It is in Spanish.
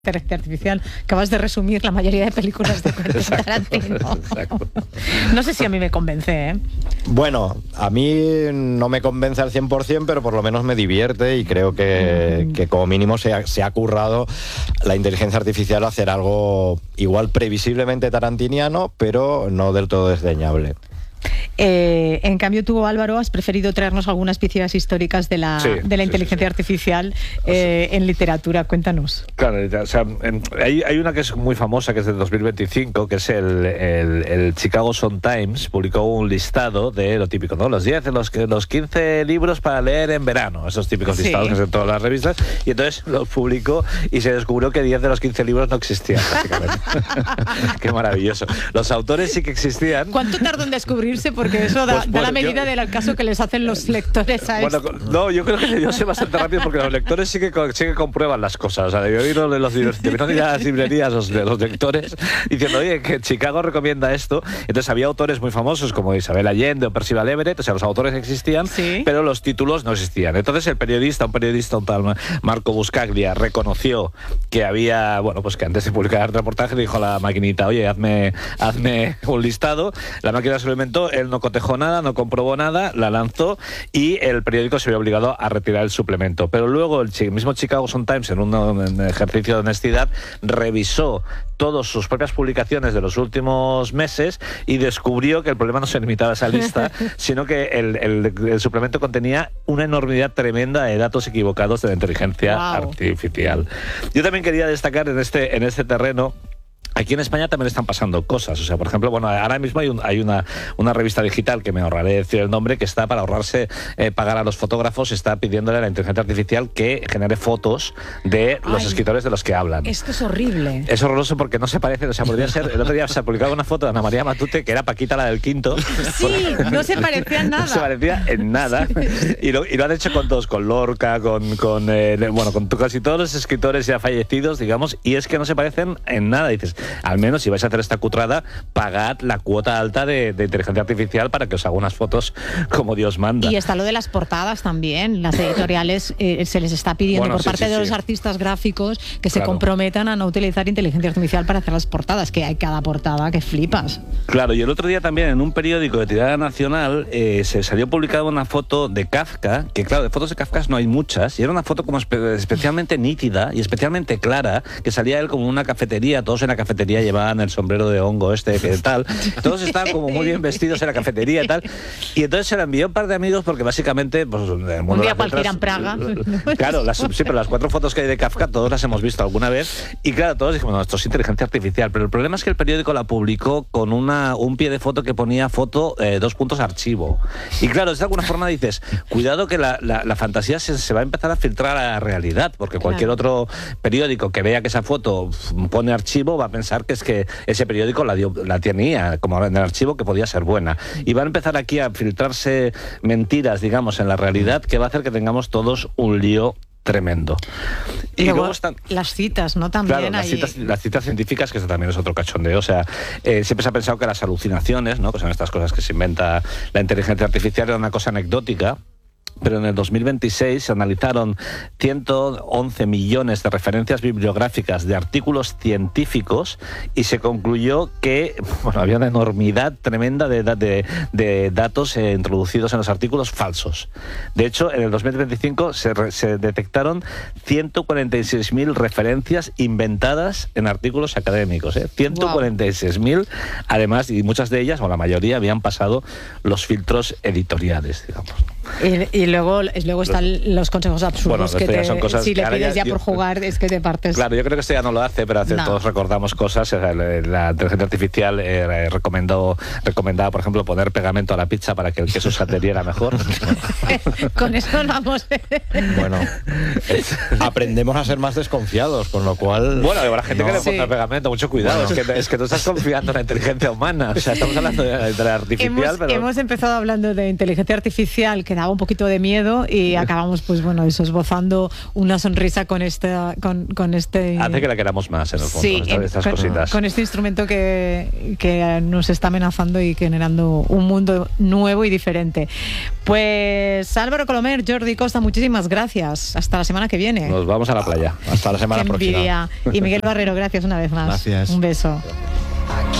inteligencia artificial. Acabas de resumir la mayoría de películas de Quentin Tarantino. Exacto. No sé si a mí me convence, ¿eh? Bueno, a mí no me convence al 100%, pero por lo menos me divierte y creo que como mínimo se ha currado la inteligencia artificial a hacer algo igual previsiblemente tarantiniano, pero no del todo desdeñable. En cambio tú, Álvaro, has preferido traernos algunas piezas históricas de la inteligencia artificial en literatura. Cuéntanos. Claro, o sea, hay una que es muy famosa, que es del 2025, que es el Chicago Sun-Times. Publicó un listado de lo típico, ¿no? Los 10, los 15 libros para leer en verano, esos típicos listados que hacen todas las revistas, y entonces los publicó y se descubrió que 10 de los 15 libros no existían, básicamente. Qué maravilloso. Los autores sí que existían. ¿Cuánto tardó en descubrirse? Porque eso da la medida del caso que les hacen los lectores a esto. No, yo creo que yo sé bastante rápido, porque los lectores sí que comprueban las cosas. O sea, yo he oído los libros, de las librerías los lectores diciendo, oye, que Chicago recomienda esto. Entonces había autores muy famosos como Isabel Allende o Percival Everett. O sea, los autores existían, pero los títulos no existían. Entonces un periodista, un tal Marco Buscaglia, reconoció que había, bueno, pues que antes de publicar el reportaje le dijo a la maquinita, oye, hazme un listado. La máquina se lo inventó, él no cotejó nada, no comprobó nada, la lanzó y el periódico se vio obligado a retirar el suplemento. Pero luego el mismo Chicago Sun-Times, en un ejercicio de honestidad, revisó todas sus propias publicaciones de los últimos meses y descubrió que el problema no se limitaba a esa lista, sino que el suplemento contenía una enormidad tremenda de datos equivocados de la inteligencia artificial. Yo también quería destacar en este terreno. Aquí en España también están pasando cosas. O sea, por ejemplo, bueno, ahora mismo hay una revista digital, que me ahorraré decir el nombre, que está para ahorrarse pagar a los fotógrafos, está pidiéndole a la inteligencia artificial que genere fotos de los escritores de los que hablan. Esto es horrible. Es horroroso porque no se parecen. O sea, podría ser... El otro día se ha publicado una foto de Ana María Matute, que era Paquita, la del Quinto. Sí, no se parecía en nada. No se parecía en nada. Y lo han hecho con todos, con Lorca, con casi todos los escritores ya fallecidos, digamos, y es que no se parecen en nada. Dices, al menos si vais a hacer esta cutrada, pagad la cuota alta de inteligencia artificial para que os haga unas fotos como Dios manda. Y está lo de las portadas también. Las editoriales se les está pidiendo por parte de los artistas gráficos que se comprometan a no utilizar inteligencia artificial para hacer las portadas, que hay cada portada que flipas. Claro, y el otro día también en un periódico de tirada nacional se salió publicada una foto de Kafka, que claro, de fotos de Kafka no hay muchas, y era una foto como especialmente nítida y especialmente clara, que salía él como en una cafetería, todos en la cafetería llevaban el sombrero de hongo que tal, todos estaban como muy bien vestidos en la cafetería y tal, y entonces se la envió a un par de amigos porque básicamente pues, un día cualquiera en Praga. Claro, pero las 4 fotos que hay de Kafka todos las hemos visto alguna vez, y claro, todos dijimos, no, esto es inteligencia artificial, pero el problema es que el periódico la publicó con un pie de foto que ponía foto 2 puntos archivo, y claro, de alguna forma dices, cuidado que la fantasía se va a empezar a filtrar a la realidad, porque cualquier otro periódico que vea que esa foto pone archivo va a pensar que es que ese periódico la tenía como en el archivo, que podía ser buena, y van a empezar aquí a filtrarse mentiras, digamos, en la realidad, que va a hacer que tengamos todos un lío tremendo. Y luego están las citas, ¿no? También claro, las citas científicas, que eso también es otro cachondeo. O sea, siempre se ha pensado que las alucinaciones, ¿no?, que son estas cosas que se inventa la inteligencia artificial, era una cosa anecdótica. Pero en el 2026 se analizaron 111 millones de referencias bibliográficas de artículos científicos y se concluyó que había una enormidad tremenda de datos introducidos en los artículos falsos. De hecho, en el 2025 se detectaron 146.000 referencias inventadas en artículos académicos. 146.000, además, y muchas de ellas, o la mayoría, habían pasado los filtros editoriales, digamos. Y luego están los consejos absurdos, que son cosas si le pides ya por jugar es que te partes. Claro, yo creo que esto ya no lo hace, pero todos recordamos cosas. La inteligencia artificial recomendaba, por ejemplo, poner pegamento a la pizza para que el queso se adheriera mejor. Con eso vamos. Bueno, aprendemos a ser más desconfiados, con lo cual... Bueno, habrá gente que le pone pegamento, mucho cuidado. Bueno. Es que tú estás confiando en la inteligencia humana. O sea, estamos hablando de la artificial, hemos empezado hablando de inteligencia artificial, que daba un poquito de miedo y acabamos, pues bueno, eso, esbozando una sonrisa con este... Hace que la queramos más, en el fondo, sí, estas cositas. Con este instrumento que nos está amenazando y generando un mundo nuevo y diferente. Pues Álvaro Colomer, Jordi Costa, muchísimas gracias. Hasta la semana que viene. Nos vamos a la playa. Hasta la semana próxima. Y Miguel Barrero, gracias una vez más. Gracias. Un beso.